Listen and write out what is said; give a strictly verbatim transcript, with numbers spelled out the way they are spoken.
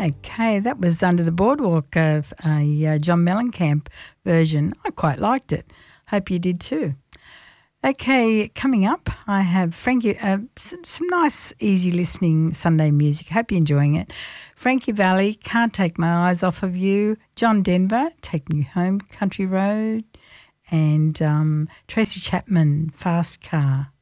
Okay, that was Under the Boardwalk, of a uh, John Mellencamp version. I quite liked it. Hope you did too. Okay, coming up, I have Frankie, uh, some, some nice, easy listening Sunday music. Hope you're enjoying it. Frankie Valli, Can't Take My Eyes Off of You. John Denver, Take Me Home, Country Road. And um, Tracy Chapman, Fast Car.